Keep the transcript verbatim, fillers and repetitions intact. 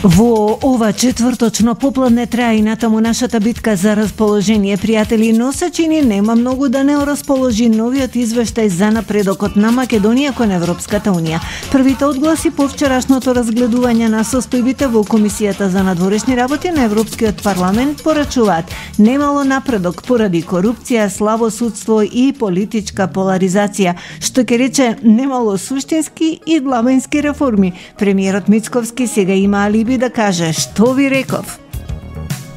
Во ова четврточно попладне трае и натаму нашата битка за расположение, пријатели, но се чини нема многу да не расположи новиот извештај за напредокот на Македонија кон Европската Унија. Првите одгласи по вчерашното разгледување на состојбите во Комисијата за надворешни работи на Европскиот парламент порачуваат немало напредок поради корупција, слабо судство и политичка поларизација, што ќе рече немало суштински и длабински реформи. Премиерот Мицковски сега има алиби да каже што ви реков.